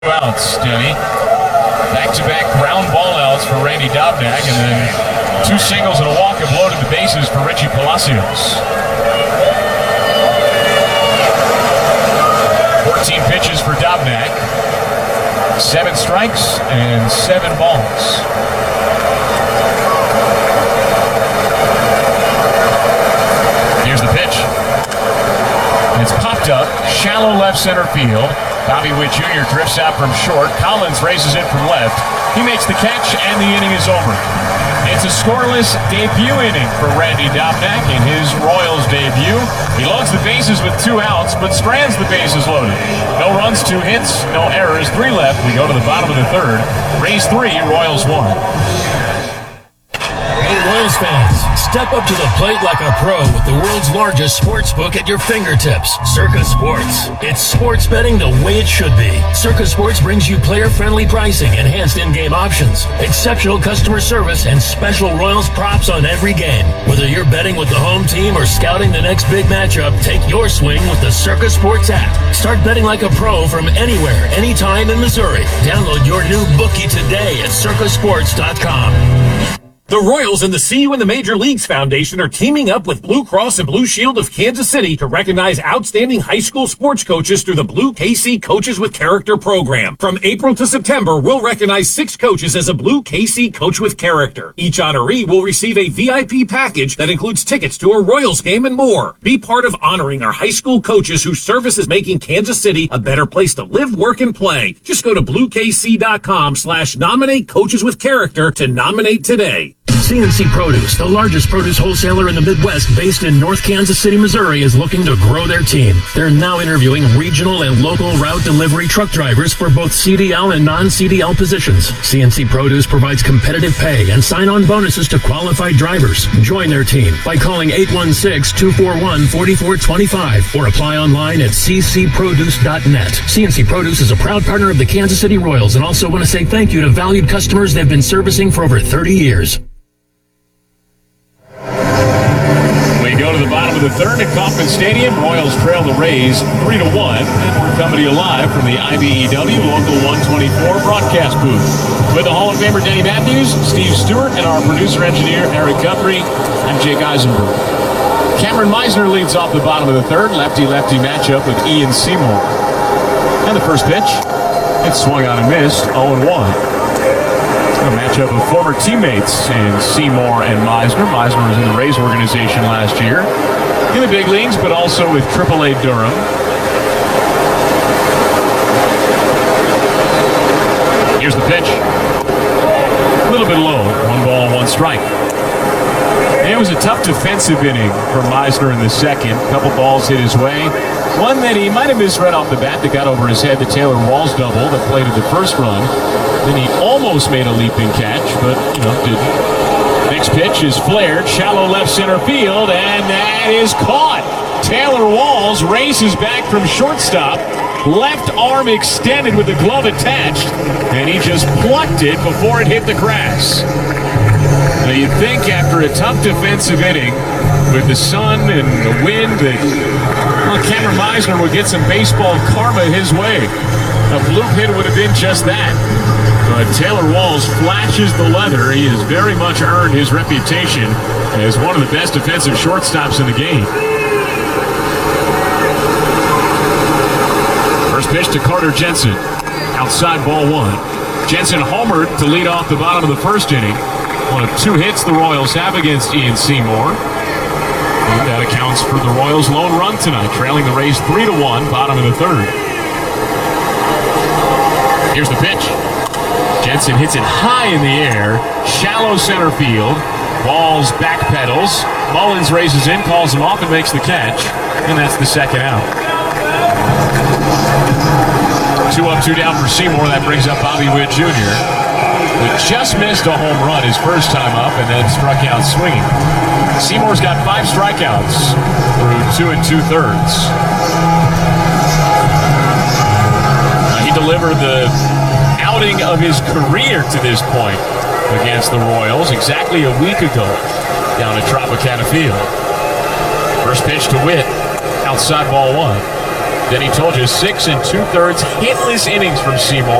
Outs, Denny. Back-to-back ground ball outs for Randy Dobnak, and then two singles and a walk have loaded the bases for Richie Palacios. 14 pitches for Dobnak. 7 strikes and 7 balls. Here's the pitch. It's popped up, shallow left center field. Bobby Witt Jr. drifts out from short. Collins raises it from left. He makes the catch, and the inning is over. It's a scoreless debut inning for Randy Dobnak in his Royals debut. He loads the bases with 2 outs, but strands the bases loaded. No runs, 2 hits, no errors, 3 left. We go to the bottom of the third. Rays 3, Royals 1. Hey, Royals fans, step up to the plate like a pro with the world's largest sports book at your fingertips, Circa Sports. It's sports betting the way it should be. Circa Sports brings you player-friendly pricing, enhanced in-game options, exceptional customer service, and special Royals props on every game. Whether you're betting with the home team or scouting the next big matchup, take your swing with the Circa Sports app. Start betting like a pro from anywhere, anytime in Missouri. Download your new bookie today at circasports.com. The Royals and the See You in the Major Leagues Foundation are teaming up with Blue Cross and Blue Shield of Kansas City to recognize outstanding high school sports coaches through the Blue KC Coaches with Character program. From April to September, we'll recognize 6 coaches as a Blue KC Coach with Character. Each honoree will receive a VIP package that includes tickets to a Royals game and more. Be part of honoring our high school coaches whose service is making Kansas City a better place to live, work, and play. Just go to bluekc.com/nominate coaches with character to nominate today. CNC Produce, the largest produce wholesaler in the Midwest based in North Kansas City, Missouri, is looking to grow their team. They're now interviewing regional and local route delivery truck drivers for both CDL and non-CDL positions. CNC Produce provides competitive pay and sign-on bonuses to qualified drivers. Join their team by calling 816-241-4425 or apply online at ccproduce.net. CNC Produce is a proud partner of the Kansas City Royals and also want to say thank you to valued customers they've been servicing for over 30 years. Go to the bottom of the third at Kauffman Stadium. Royals trail the Rays 3-1. And we're coming to you live from the IBEW Local 124 broadcast booth. With the Hall of Famer Denny Matthews, Steve Stewart, and our producer-engineer Eric Guthrie, I'm Jake Eisenberg. Cameron Meisner leads off the bottom of the third. Lefty-lefty matchup with Ian Seymour. And the first pitch, it's swung on and missed, 0-1. A matchup of former teammates in Seymour and Meisner. Meisner was in the Rays organization last year in the big leagues, but also with AAA Durham. Here's the pitch. A little bit low. 1 ball, 1 strike. It was a tough defensive inning for Meisner in the second. A couple balls hit his way. One that he might have misread off the bat that got over his head, the Taylor Walls double that plated the first run. Then he almost made a leaping catch, but, didn't. Next pitch is flared, shallow left center field, and that is caught. Taylor Walls races back from shortstop, left arm extended with the glove attached, and he just plucked it before it hit the grass. Now you'd think after a tough defensive inning, with the sun and the wind, that Cameron Meisner would get some baseball karma his way. A bloop hit would have been just that. But Taylor Walls flashes the leather. He has very much earned his reputation as one of the best defensive shortstops in the game. First pitch to Carter Jensen. Outside ball 1. Jensen homered to lead off the bottom of the first inning. One of 2 hits the Royals have against Ian Seymour. And that accounts for the Royals' lone run tonight, trailing the Rays 3-1, bottom of the third. Here's the pitch. Jensen hits it high in the air, shallow center field. Walls backpedals. Mullins races in, calls him off, and makes the catch. And that's the second out. 2 up, 2 down for Seymour. That brings up Bobby Witt Jr., who just missed a home run his first time up and then struck out swinging. Seymour's got 5 strikeouts through 2 2/3. He delivered the outing of his career to this point against the Royals exactly a week ago down at Tropicana Field. First pitch to Witt, outside ball 1. Then he told you 6 2/3 hitless innings from Seymour.